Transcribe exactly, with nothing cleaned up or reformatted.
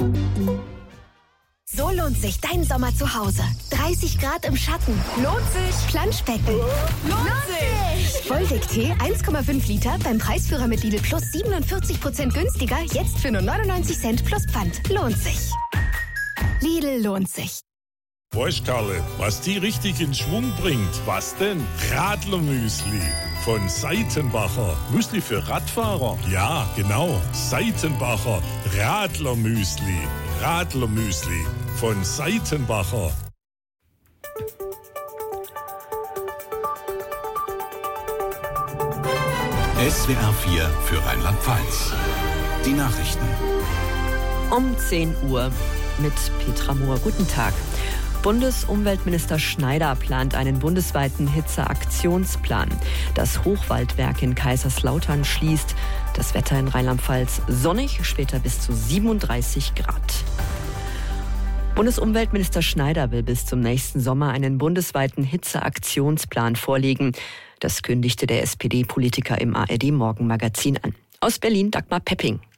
So lohnt sich dein Sommer zu Hause. dreißig Grad im Schatten. Lohnt sich. Planschbecken. Lohnt sich. Volvic-Tee eins Komma fünf Liter beim Preisführer mit Lidl Plus siebenundvierzig Prozent günstiger. Jetzt für nur neunundneunzig Cent plus Pfand. Lohnt sich. Lidl lohnt sich. Weißt Karle, was die richtig in Schwung bringt? Was denn? Radlermüsli von Seitenbacher. Müsli für Radfahrer? Ja, genau. Seitenbacher Radlermüsli. Radlermüsli von Seitenbacher. S W R vier für Rheinland-Pfalz. Die Nachrichten. Um zehn Uhr mit Petra Mohr. Guten Tag. Bundesumweltminister Schneider plant einen bundesweiten Hitzeaktionsplan. Das Hochwaldwerk in Kaiserslautern schließt. Das Wetter in Rheinland-Pfalz sonnig, später bis zu siebenunddreißig Grad. Bundesumweltminister Schneider will bis zum nächsten Sommer einen bundesweiten Hitzeaktionsplan vorlegen. Das kündigte der S P D-Politiker im A R D-Morgenmagazin an. Aus Berlin Dagmar Pepping.